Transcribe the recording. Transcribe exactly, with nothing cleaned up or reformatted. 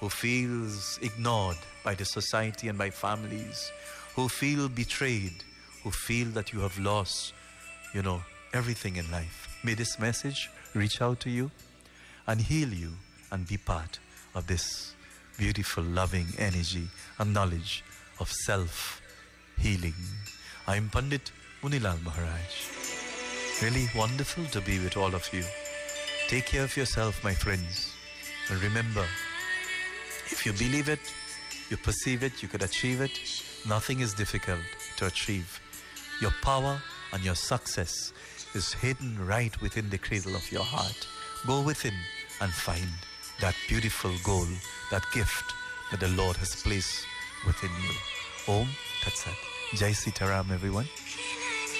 who feels ignored by the society and by families, who feel betrayed, who feel that you have lost, you know, everything in life. May this message reach out to you and heal you and be part of this beautiful, loving energy and knowledge of self-healing. I am Pandit Munilal Maharaj. Really wonderful to be with all of you. Take care of yourself, my friends. And remember, if you believe it, you perceive it, you could achieve it. Nothing is difficult to achieve. Your power and your success is hidden right within the cradle of your heart. Go within and find that beautiful goal, that gift that the Lord has placed within you. Om Tat Sat. Jai Sitaram, everyone.